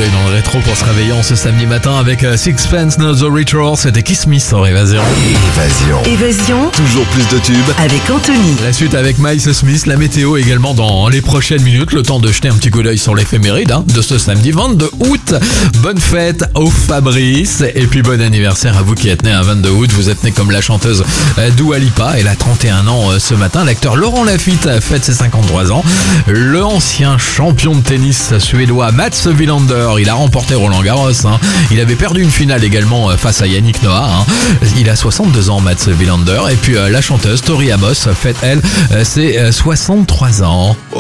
d'œil dans le rétro pour se réveiller en ce samedi matin avec Sixpence Not the Richer. C'était Kiss Me sur Évasion. Évasion. Toujours plus de tubes. Avec Anthony. La suite avec Miles Smith, la météo également dans les prochaines minutes. Le temps de jeter un petit coup d'œil sur l'éphéméride de ce samedi 22 août. Bonne fête au Fabrice et puis bon anniversaire à vous qui êtes né un 22 août. Vous êtes né comme la chanteuse Dua Lipa. Elle a 31 ans ce matin. L'acteur Laurent Lafitte fête ses 53 ans. L'ancien champion de tennis suédois Mats Wilander, il a remporté Roland Garros. Il avait perdu une finale également face à Yannick Noah. Il a 62 ans Mats Wilander. Et puis la chanteuse Tori Amos fête elle ses 63 ans. Oh,